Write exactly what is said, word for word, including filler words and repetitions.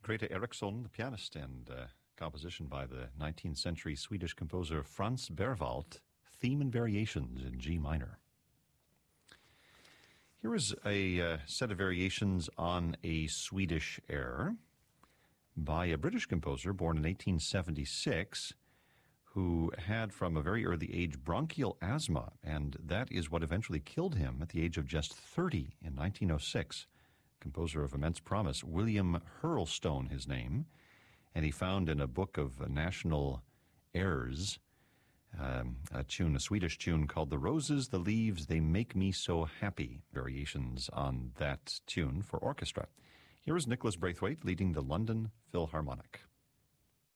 Greta Eriksson, the pianist, and uh, composition by the nineteenth century Swedish composer Franz Berwald, Theme and Variations in G minor. Here is a uh, set of variations on a Swedish air by a British composer born in eighteen seventy-six, who had from a very early age bronchial asthma, and that is what eventually killed him at the age of just thirty in nineteen oh six. Composer of immense promise, William Hurlstone, his name, and he found in a book of national airs um, a tune, a Swedish tune called "The Roses, the Leaves, They Make Me So Happy," variations on that tune for orchestra. Here is Nicholas Braithwaite leading the London Philharmonic.